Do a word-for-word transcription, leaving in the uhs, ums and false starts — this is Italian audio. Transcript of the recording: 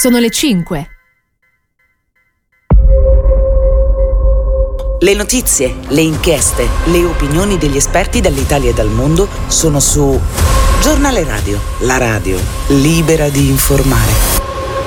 Sono le cinque. Le notizie, le inchieste, le opinioni degli esperti dall'Italia e dal mondo sono su Giornale Radio, la radio libera di informare.